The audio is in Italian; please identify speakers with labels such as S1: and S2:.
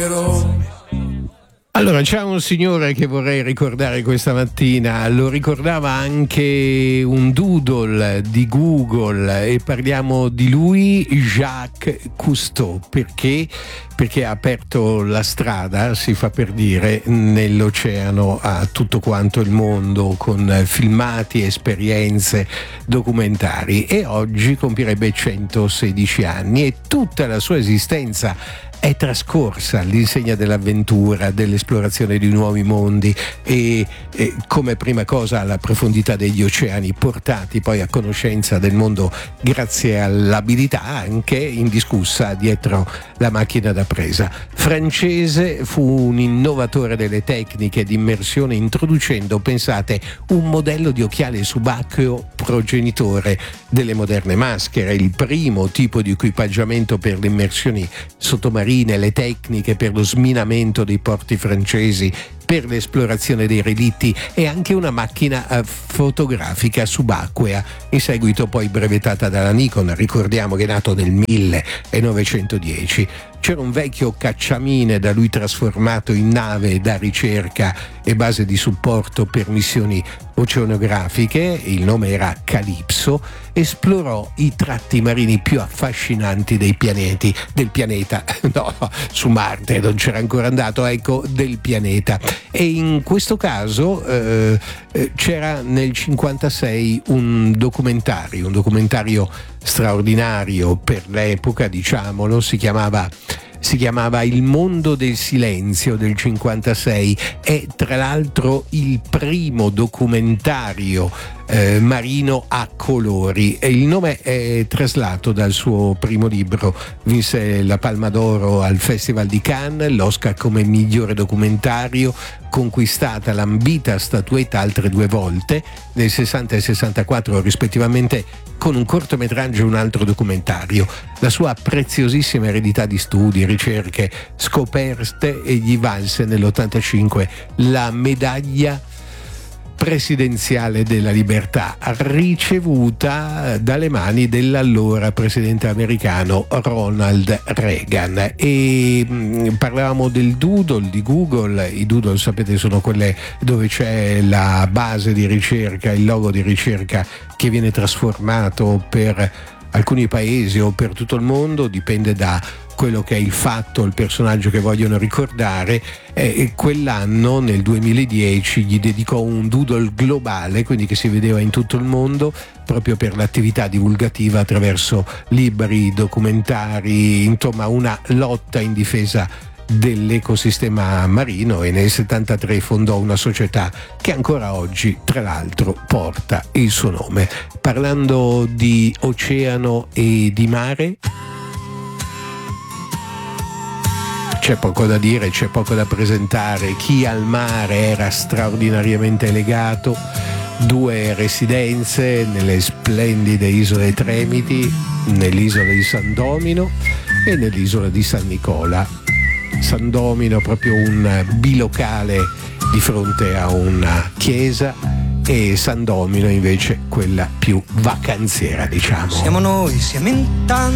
S1: Allora, c'è un signore che vorrei ricordare questa mattina, lo ricordava anche un doodle di Google, e parliamo di lui, Jacques Cousteau. Perché? Perché ha aperto la strada, si fa per dire, nell'oceano a tutto quanto il mondo, con filmati, esperienze, documentari, e oggi compirebbe 116 anni e tutta la sua esistenza è trascorsa all'insegna dell'avventura, dell'esplorazione di nuovi mondi e come prima cosa alla profondità degli oceani, portati poi a conoscenza del mondo grazie all'abilità anche indiscussa dietro la macchina da presa. Francese, fu un innovatore delle tecniche di immersione, introducendo, pensate, un modello di occhiale subacqueo progenitore delle moderne maschere, il primo tipo di equipaggiamento per le immersioni sottomarine, le tecniche per lo sminamento dei porti francesi, per l'esplorazione dei relitti, e anche una macchina fotografica subacquea, in seguito poi brevettata dalla Nikon. Ricordiamo che è nato nel 1910. C'era un vecchio cacciamine da lui trasformato in nave da ricerca e base di supporto per missioni oceanografiche, il nome era Calypso. Esplorò i tratti marini più affascinanti del pianeta, no, su Marte non c'era ancora andato, ecco, del pianeta. E in questo caso c'era nel 1956 un documentario straordinario per l'epoca, diciamolo, si chiamava Il mondo del silenzio del 1956. È tra l'altro il primo documentario marino a colori, e il nome è traslato dal suo primo libro. Vinse la Palma d'Oro al Festival di Cannes, l'Oscar come migliore documentario, conquistata l'ambita statuetta altre 2 volte, nel 60 e 64 rispettivamente, con un cortometraggio e un altro documentario. La sua preziosissima eredità di studi, ricerche, scoperte, e gli valse nell'85 la medaglia presidenziale della libertà, ricevuta dalle mani dell'allora presidente americano Ronald Reagan. E parlavamo del doodle di Google. I doodle, sapete, sono quelle dove c'è la base di ricerca, il logo di ricerca, che viene trasformato per alcuni paesi o per tutto il mondo, dipende da quello che è il fatto, il personaggio che vogliono ricordare. E quell'anno, nel 2010, gli dedicò un doodle globale, quindi che si vedeva in tutto il mondo, proprio per l'attività divulgativa attraverso libri, documentari, insomma una lotta in difesa dell'ecosistema marino. E nel 73 fondò una società che ancora oggi, tra l'altro, porta il suo nome. Parlando di oceano e di mare, c'è poco da dire, c'è poco da presentare. Chi al mare era straordinariamente legato, 2 residenze nelle splendide isole Tremiti, nell'isola di San Domino e nell'isola di San Nicola. San Domino proprio un bilocale di fronte a una chiesa, e San Domino invece quella più vacanziera, diciamo.
S2: Siamo noi, siamo in tanti.